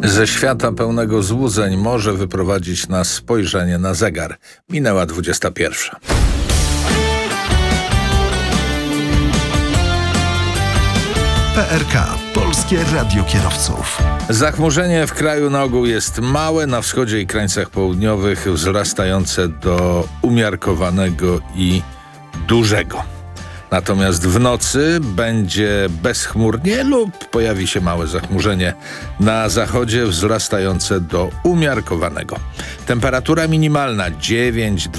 Ze świata pełnego złudzeń może wyprowadzić nas spojrzenie na zegar. Minęła 21. PRK. Polskie Radio Kierowców. Zachmurzenie w kraju na ogół jest małe, na wschodzie i krańcach południowych wzrastające do umiarkowanego i dużego. Natomiast w nocy będzie bezchmurnie lub pojawi się małe zachmurzenie na zachodzie wzrastające do umiarkowanego. Temperatura minimalna 9